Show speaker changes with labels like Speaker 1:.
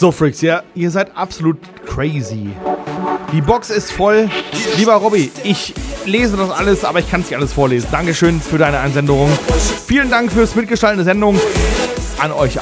Speaker 1: So, Freaks, ja, ihr seid absolut crazy. Die Box ist voll. Lieber Robby, ich lese das alles, aber ich kann es nicht alles vorlesen. Dankeschön für deine Einsendung. Vielen Dank fürs Mitgestalten der Sendung. An euch